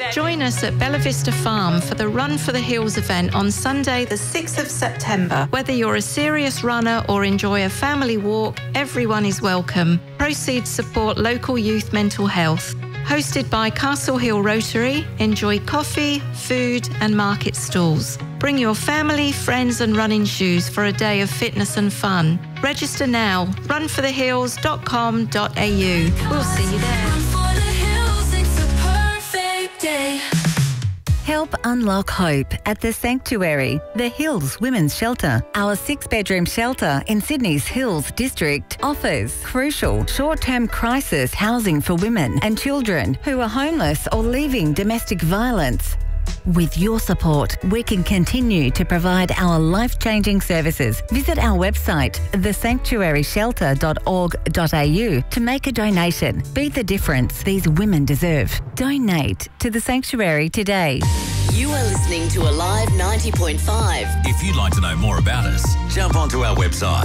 Join us at Bella Vista Farm for the Run for the Hills event on Sunday the 6th of September. Whether you're a serious runner or enjoy a family walk, everyone is welcome. Proceeds support local youth mental health. Hosted by Castle Hill Rotary, enjoy coffee, food and market stalls. Bring your family, friends and running shoes for a day of fitness and fun. Register now, runforthehills.com.au. We'll see you there. Help unlock hope at The Sanctuary, The Hills Women's Shelter. Our 6-bedroom shelter in Sydney's Hills District offers crucial short-term crisis housing for women and children who are homeless or leaving domestic violence. With your support, we can continue to provide our life-changing services. Visit our website, thesanctuaryshelter.org.au to make a donation. Be the difference these women deserve. Donate to The Sanctuary today. You are listening to Alive 90.5. If you'd like to know more about us, jump onto our website.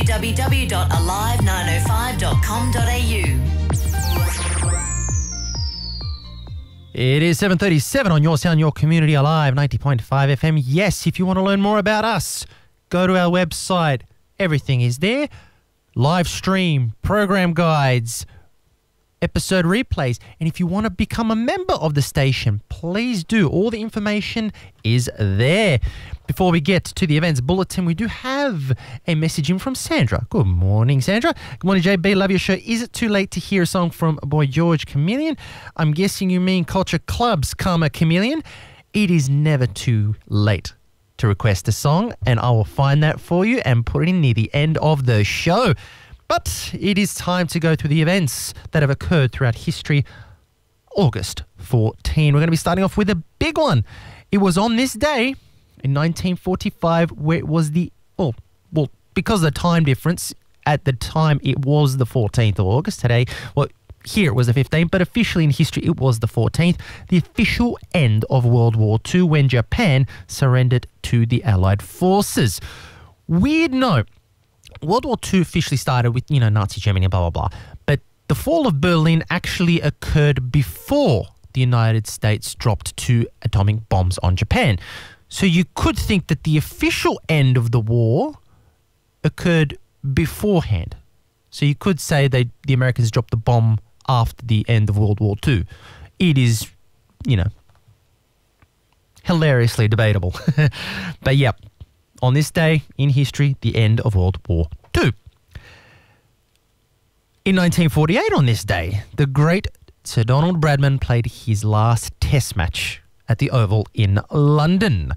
www.alive905.com.au. It is 7:37 on Your Sound, Your Community Alive, 90.5 FM. Yes, if you want to learn more about us, go to our website. Everything is there. Live stream, program guides, episode replays. And if you want to become a member of the station, please do. All the information is there. Before we get to the events bulletin, we do have a message in from Sandra. Good morning, Sandra. Good morning, JB. Love your show. Is it too late to hear a song from Boy George Chameleon? I'm guessing you mean Culture Club's Karma Chameleon. It is never too late to request a song, and I will find that for you and put it in near the end of the show. But it is time to go through the events that have occurred throughout history. August 14. We're going to be starting off with a big one. It was on this day in 1945 where it was well, because of the time difference, at the time it was the 14th of August. Today, well, here it was the 15th, but officially in history it was the 14th, the official end of World War II when Japan surrendered to the Allied forces. Weird note. World War II officially started with, Nazi Germany and blah, blah, blah. But the fall of Berlin actually occurred before the United States dropped 2 atomic bombs on Japan. So you could think that the official end of the war occurred beforehand. So you could say the Americans dropped the bomb after the end of World War II. It is, hilariously debatable. But yeah. On this day in history, the end of World War II. In 1948 on this day, the great Sir Donald Bradman played his last test match at the Oval in London.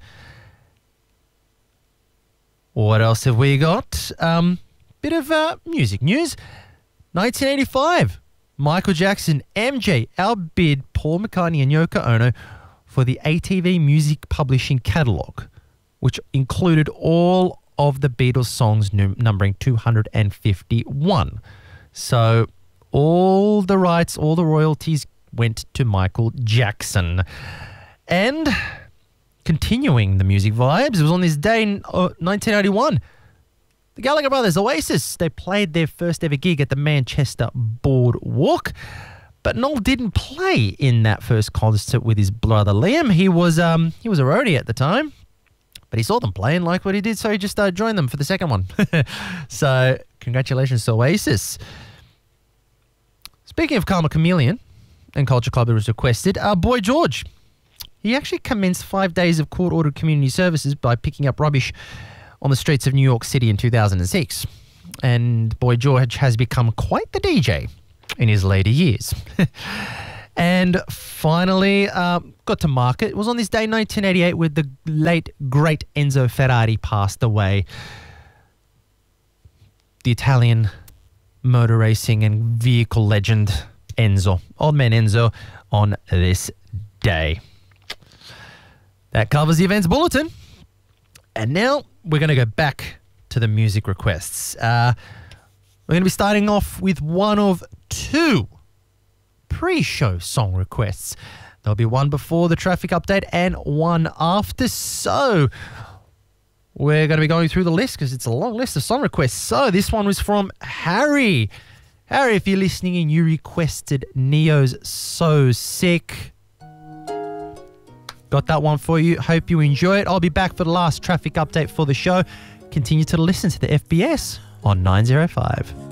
What else have we got? Bit of music news. 1985, Michael Jackson, MJ outbid Paul McCartney and Yoko Ono for the ATV Music Publishing catalogue, which included all of the Beatles songs numbering 251. So all the rights, all the royalties went to Michael Jackson. And continuing the music vibes, it was on this day in 1981, the Gallagher Brothers, Oasis, they played their first ever gig at the Manchester Boardwalk. But Noel didn't play in that first concert with his brother Liam. He was a roadie at the time. But he saw them play and liked what he did, so he just joined them for the second one. So, congratulations to Oasis. Speaking of Karma Chameleon and Culture Club that was requested, Boy George, he actually commenced 5 days of court-ordered community services by picking up rubbish on the streets of New York City in 2006. And Boy George has become quite the DJ in his later years. And finally, got to market. It was on this day, 1988, when the late, great Enzo Ferrari passed away. The Italian motor racing and vehicle legend Enzo, old man Enzo, on this day. That covers the events bulletin. And now we're going to go back to the music requests. We're going to be starting off with one of 2 pre-show song requests. There'll be one before the traffic update and one after. So we're going to be going through the list because it's a long list of song requests. So this one was from Harry. Harry, if you're listening and you requested Neo's So Sick. Got that one for you. Hope you enjoy it. I'll be back for the last traffic update for the show. Continue to listen to the FBS on 905.